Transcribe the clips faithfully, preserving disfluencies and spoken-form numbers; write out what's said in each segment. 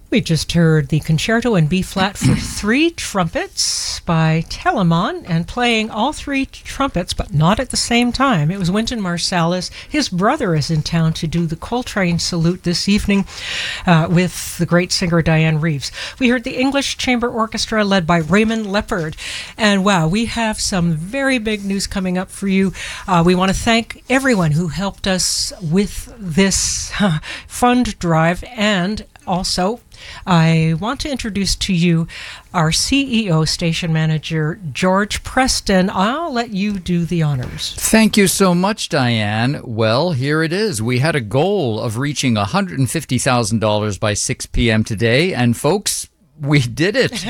We just heard the Concerto in B-flat for three trumpets by Telemann, and playing all three trumpets, but not at the same time. It was Wynton Marsalis. His brother is in town to do the Coltrane Salute this evening uh, with the great singer Diane Reeves. We heard the English Chamber Orchestra led by Raymond Leppard. And wow, we have some very big news coming up for you. Uh, we want to thank everyone who helped us with this uh, fund drive, and also, I want to introduce to you our C E O, station manager, George Preston. I'll let you do the honors. Thank you so much, Diane. Well, here it is. We had a goal of reaching one hundred fifty thousand dollars by six p.m. today, and folks, we did it.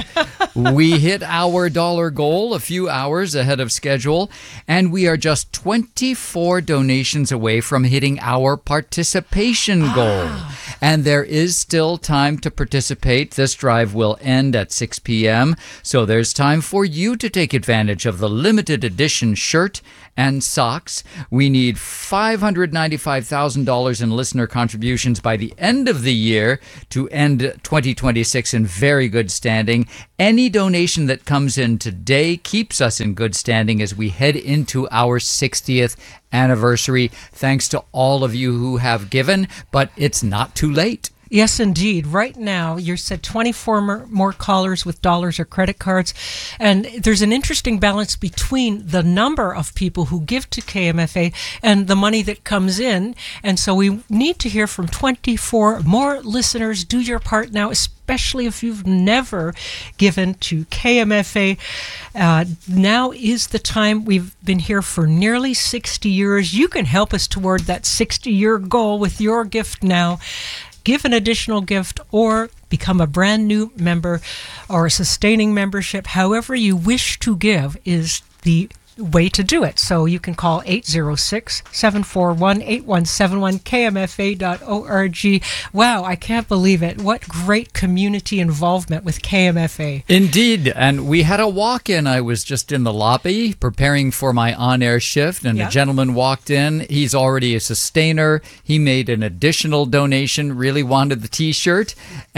We hit our dollar goal a few hours ahead of schedule, and we are just twenty-four donations away from hitting our participation goal. Ah. And there is still time to participate. This drive will end at six p.m., so there's time for you to take advantage of the limited edition shirt and socks. We need five hundred ninety-five thousand dollars in listener contributions by the end of the year to end twenty twenty-six in very good standing. Any donation that comes in today keeps us in good standing as we head into our sixtieth anniversary. Thanks to all of you who have given, but it's not too late. Yes, indeed. Right now, you said twenty-four more, more callers with dollars or credit cards. And there's an interesting balance between the number of people who give to K M F A and the money that comes in. And so we need to hear from twenty-four more listeners. Do your part now, especially if you've never given to K M F A. Uh, now is the time. We've been here for nearly sixty years. You can help us toward that sixty-year goal with your gift now. Give an additional gift or become a brand new member or a sustaining membership. However you wish to give is the way to do it. So you can call eight oh six, seven four one, eight one seven one, k m f a dot org. Wow, I can't believe it. What great community involvement with K M F A. Indeed, and we had a walk-in. I was just in the lobby preparing for my on-air shift, and yep. A gentleman walked in. He's already a sustainer. He made an additional donation, really wanted the t-shirt,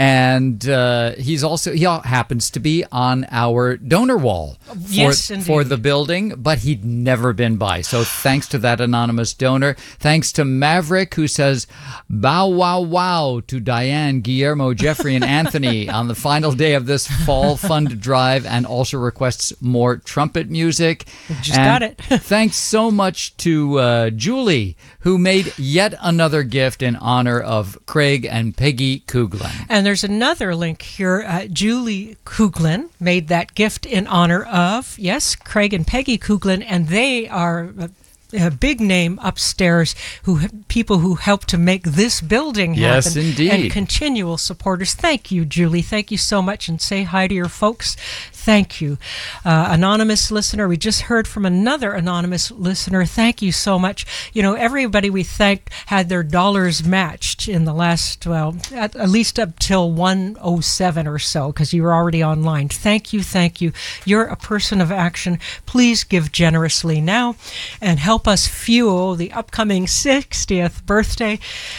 and uh, he's also, he happens to be on our donor wall for, yes, for the building, but But he'd never been by. So thanks to that anonymous donor. Thanks to Maverick, who says, bow wow wow to Diane, Guillermo, Jeffrey, and Anthony on the final day of this fall fund drive, and also requests more trumpet music. Just and got it. Thanks so much to uh, Julie, who made yet another gift in honor of Craig and Peggy Kuglin. And there's another link here. Uh, Julie Kuglin made that gift in honor of, yes, Craig and Peggy Kuglin. And they are a, a big name upstairs, who people who help to make this building happen. Yes, indeed. And continual supporters. Thank you, Julie. Thank you so much. And say hi to your folks. Thank you. Uh, anonymous listener, we just heard from another anonymous listener. Thank you so much. You know, everybody we thanked had their dollars matched in the last, well, at, at least up till one oh seven or so, because you were already online. Thank you, thank you. You're a person of action. Please give generously now and help us fuel the upcoming sixtieth birthday.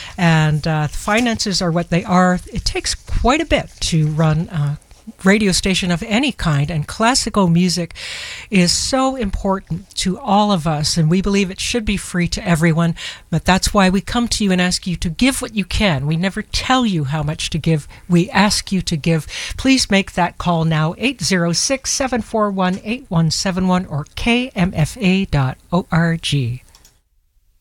And uh, finances are what they are. It takes quite a bit to run uh radio station of any kind, and classical music is so important to all of us, and we believe it should be free to everyone. But that's why we come to you and ask you to give what you can. We never tell you how much to give. We ask you to give. Please make that call now, eight oh six, seven four one, eight one seven one or k m f a dot org.